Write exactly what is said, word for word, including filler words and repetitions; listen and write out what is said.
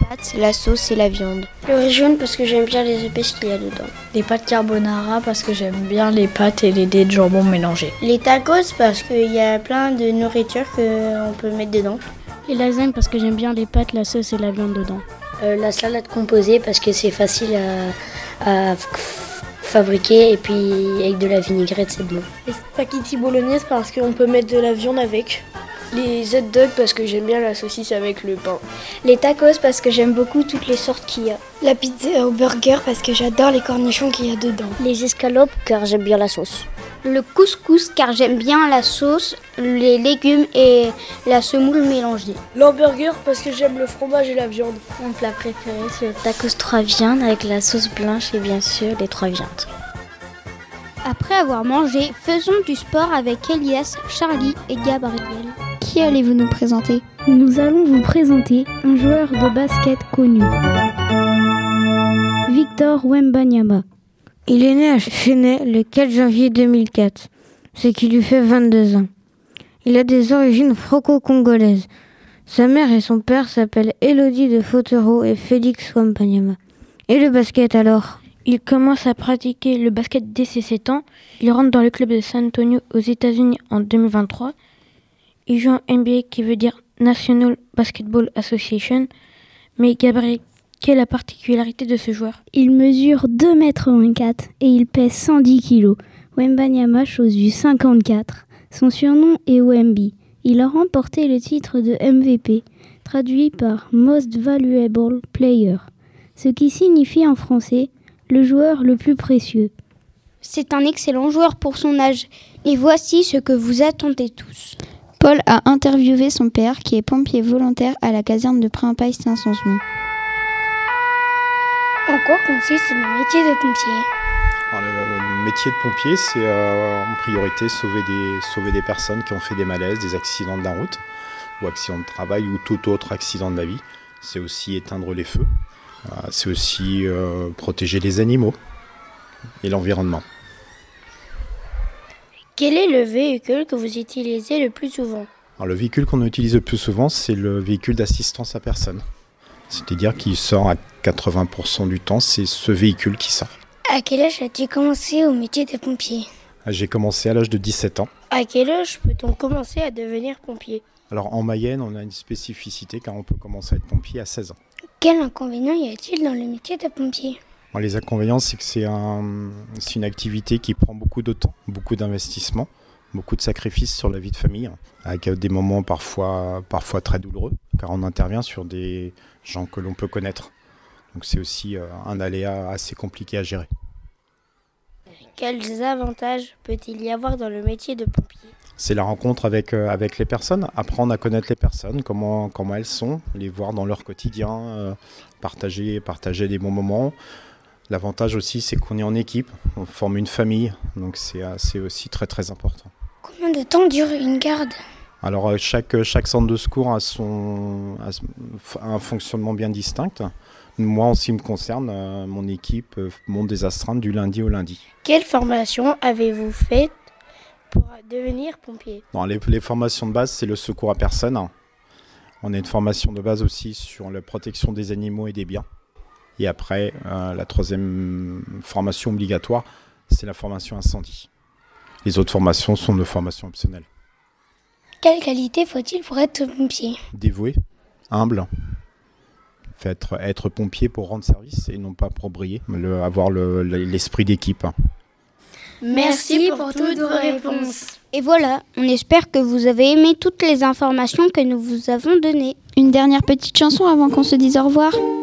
pâtes, la sauce et la viande. Le riz jaune parce que j'aime bien les épices qu'il y a dedans. Les pâtes carbonara parce que j'aime bien les pâtes et les dés de jambon mélangés. Les tacos parce qu'il y a plein de nourriture qu'on peut mettre dedans. Les lasagnes parce que j'aime bien les pâtes, la sauce et la viande dedans. Euh, la salade composée parce que c'est facile à, à fabriquer et puis avec de la vinaigrette c'est bon. Les spaghetti bolognaise parce qu'on peut mettre de la viande avec. Les hot dogs parce que j'aime bien la saucisse avec le pain. Les tacos parce que j'aime beaucoup toutes les sortes qu'il y a. La pizza au burger parce que j'adore les cornichons qu'il y a dedans. Les escalopes car j'aime bien la sauce. Le couscous car j'aime bien la sauce, les légumes et la semoule mélangée. L'hamburger parce que j'aime le fromage et la viande. Mon plat préféré c'est le tacos trois viandes avec la sauce blanche et bien sûr les trois viandes. Après avoir mangé, faisons du sport avec Elias, Charlie et Gabriel. Qui allez-vous nous présenter ? Nous allons vous présenter un joueur de basket connu. Victor Wembanyama. Il est né à Chennai le quatre janvier deux mille quatre, ce qui lui fait vingt-deux ans. Il a des origines franco-congolaises. Sa mère et son père s'appellent Elodie de Fautereau et Félix Wembanyama. Et le basket alors ? Il commence à pratiquer le basket dès ses sept ans. Il rentre dans le club de San Antonio aux États-Unis en deux mille vingt-trois. Il joue en N B A qui veut dire National Basketball Association. Mais Gabriel, quelle est la particularité de ce joueur ? Il mesure deux mètres vingt-quatre et il pèse cent dix kilos. Wembanyama chose du cinquante-quatre. Son surnom est Wemby. Il a remporté le titre de M V P, traduit par Most Valuable Player, ce qui signifie en français le joueur le plus précieux. C'est un excellent joueur pour son âge. Et voici ce que vous attendez tous. Paul a interviewé son père qui est pompier volontaire à la caserne de Preimpaille-Saint-Sampson. En quoi consiste le métier de pompier ? Alors, le, le métier de pompier, c'est euh, en priorité sauver des, sauver des personnes qui ont fait des malaises, des accidents de la route, ou accidents de travail, ou tout autre accident de la vie. C'est aussi éteindre les feux. Euh, c'est aussi euh, protéger les animaux et l'environnement. Quel est le véhicule que vous utilisez le plus souvent ? Alors, le véhicule qu'on utilise le plus souvent, c'est le véhicule d'assistance à personne. C'est-à-dire qu'il sort à quatre-vingts pour cent du temps, c'est ce véhicule qui sort. À quel âge as-tu commencé au métier de pompier ? J'ai commencé à l'âge de dix-sept ans. À quel âge peut-on commencer à devenir pompier ? Alors en Mayenne, on a une spécificité car on peut commencer à être pompier à seize ans. Quel inconvénient y a-t-il dans le métier de pompier ? Alors, les inconvénients, c'est que c'est, un, c'est une activité qui prend beaucoup de temps, beaucoup d'investissement, beaucoup de sacrifices sur la vie de famille, avec des moments parfois, parfois très douloureux, car on intervient sur des gens que l'on peut connaître. Donc c'est aussi un aléa assez compliqué à gérer. Quels avantages peut-il y avoir dans le métier de pompier ? C'est la rencontre avec, euh, avec les personnes, apprendre à connaître les personnes, comment, comment elles sont, les voir dans leur quotidien, euh, partager, partager des bons moments. L'avantage aussi, c'est qu'on est en équipe, on forme une famille, donc c'est, euh, c'est aussi très très important. Combien de temps dure une garde ? Alors chaque, chaque centre de secours a, son, a un fonctionnement bien distinct. Moi, en ce qui me concerne, euh, mon équipe euh, monte des astreintes du lundi au lundi. Quelle formation avez-vous faite pour devenir pompier ? Non, les, les formations de base, c'est le secours à personne. On a une formation de base aussi sur la protection des animaux et des biens. Et après, euh, la troisième formation obligatoire, c'est la formation incendie. Les autres formations sont de formations optionnelles. Quelle qualité faut-il pour être pompier ? Dévoué, humble. Être, être pompier pour rendre service et non pas pour briller, le, avoir le, l'esprit d'équipe. Merci pour toutes vos réponses. Et voilà, on espère que vous avez aimé toutes les informations que nous vous avons données. Une dernière petite chanson avant qu'on se dise au revoir.